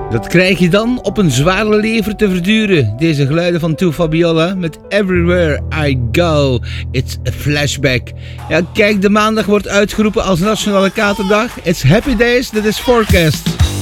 Dat krijg je dan op een zware lever te verduren. Deze geluiden van Two Fabiola met Everywhere I Go. It's a flashback. Ja, kijk, de maandag wordt uitgeroepen als Nationale Katerdag. It's Happy Days, that is Forecast.